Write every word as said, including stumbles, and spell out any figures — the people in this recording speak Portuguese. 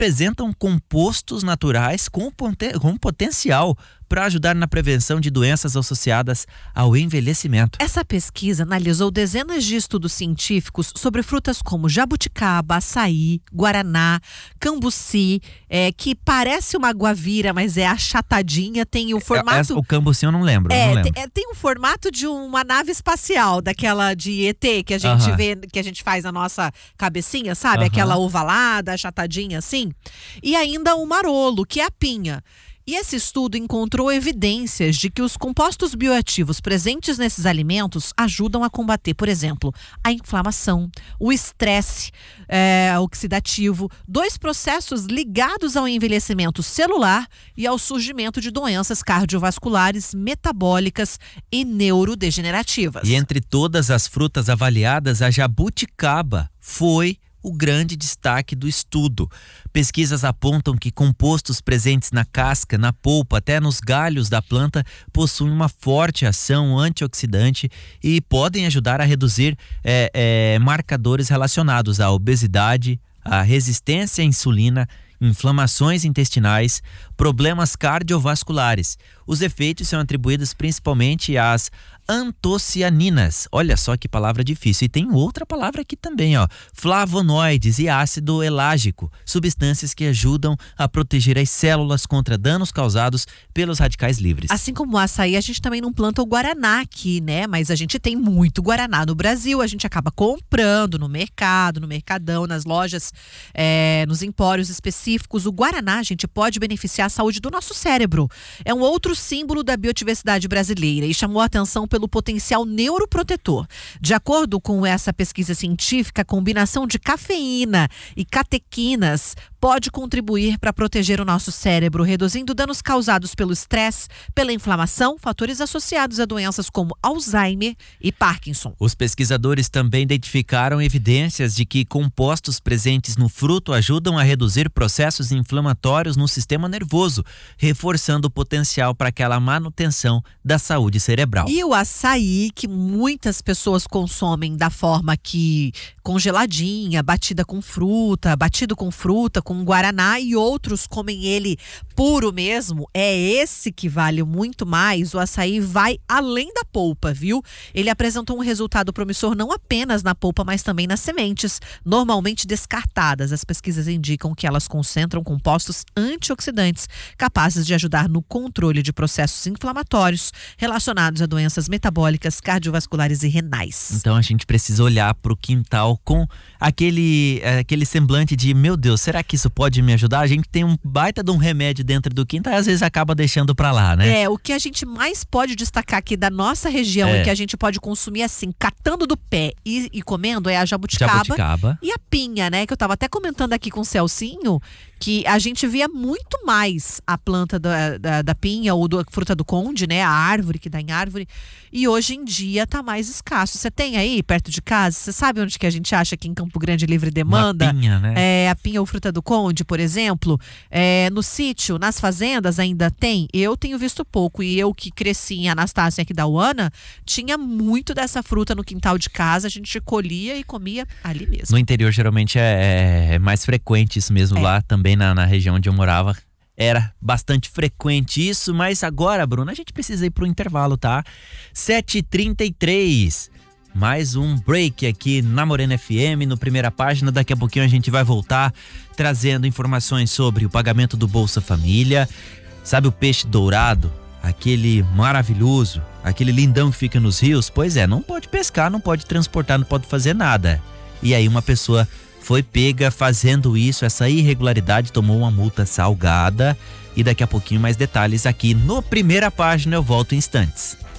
apresentam compostos naturais com, poten- com potencial para ajudar na prevenção de doenças associadas ao envelhecimento. Essa pesquisa analisou dezenas de estudos científicos sobre frutas como jabuticaba, açaí, guaraná, cambuci, é, que parece uma guavira, mas é achatadinha, tem o formato... Essa, o cambuci eu não lembro, é, não lembro. Tem, é, tem um formato de uma nave espacial, daquela de E T que a gente Aham. vê, que a gente faz na nossa cabecinha, sabe? Aham. Aquela ovalada, achatadinha assim. E ainda o marolo, que é a pinha. E esse estudo encontrou evidências de que os compostos bioativos presentes nesses alimentos ajudam a combater, por exemplo, a inflamação, o estresse é, oxidativo, dois processos ligados ao envelhecimento celular e ao surgimento de doenças cardiovasculares, metabólicas e neurodegenerativas. E entre todas as frutas avaliadas, a jabuticaba foi o grande destaque do estudo. Pesquisas apontam que compostos presentes na casca, na polpa, até nos galhos da planta possuem uma forte ação antioxidante e podem ajudar a reduzir é, é, marcadores relacionados à obesidade, à resistência à insulina, inflamações intestinais, problemas cardiovasculares. Os efeitos são atribuídos principalmente às antocianinas. Olha só que palavra difícil. E tem outra palavra aqui também, ó. Flavonoides e ácido elágico, substâncias que ajudam a proteger as células contra danos causados pelos radicais livres. Assim como o açaí, a gente também não planta o guaraná aqui, né? Mas a gente tem muito guaraná no Brasil. A gente acaba comprando no mercado, no mercadão, nas lojas, é, nos empórios específicos. O guaraná, gente, pode beneficiar a saúde do nosso cérebro. É um outro símbolo da biodiversidade brasileira e chamou a atenção pelo potencial neuroprotetor. De acordo com essa pesquisa científica, a combinação de cafeína e catequinas pode contribuir para proteger o nosso cérebro, reduzindo danos causados pelo estresse, pela inflamação, fatores associados a doenças como Alzheimer e Parkinson. Os pesquisadores também identificaram evidências de que compostos presentes no fruto ajudam a reduzir processos inflamatórios no sistema nervoso, reforçando o potencial para aquela manutenção da saúde cerebral. E o açaí, que muitas pessoas consomem da forma que congeladinha, batida com fruta, batido com fruta, com guaraná, e outros comem ele puro mesmo, é esse que vale muito mais. O açaí vai além da polpa, viu? Ele apresentou um resultado promissor não apenas na polpa, mas também nas sementes, normalmente descartadas. As pesquisas indicam que elas concentram compostos antioxidantes capazes de ajudar no controle de processos inflamatórios relacionados a doenças metabólicas, cardiovasculares e renais. Então a gente precisa olhar para o quintal com aquele, aquele semblante de, meu Deus, será que isso pode me ajudar? A gente tem um baita de um remédio dentro do quintal e às vezes acaba deixando para lá, né? É, o que a gente mais pode destacar aqui da nossa região É. e que a gente pode consumir assim, catando do pé e, e comendo, é a jabuticaba, Jabuticaba. e a pinha, né? Que eu tava até comentando aqui com o Celcinho, que a gente via muito mais a planta da, da, da pinha ou da fruta do conde, né? A árvore que dá em árvore. E hoje em dia tá mais escasso. Você tem aí perto de casa? Você sabe onde que a gente acha que em Campo Grande Livre demanda? Uma pinha, né? É, a pinha ou fruta do conde, por exemplo. É, no sítio, nas fazendas ainda tem? Eu tenho visto pouco. E eu que cresci em Anastácia aqui da Uana, tinha muito dessa fruta no quintal de casa. A gente colhia e comia ali mesmo. No interior geralmente é, é mais frequente isso mesmo, É. lá também na, na região onde eu morava. Era bastante frequente isso, mas agora, Bruna, a gente precisa ir pro intervalo, tá? sete e trinta e três. Mais um break aqui na Morena F M, no Primeira Página. Daqui a pouquinho a gente vai voltar trazendo informações sobre o pagamento do Bolsa Família. Sabe o peixe dourado? Aquele maravilhoso, aquele lindão que fica nos rios? Pois é, não pode pescar, não pode transportar, não pode fazer nada. E aí uma pessoa foi pega fazendo isso, essa irregularidade, tomou uma multa salgada. E daqui a pouquinho mais detalhes aqui no Primeira Página. Eu volto em instantes.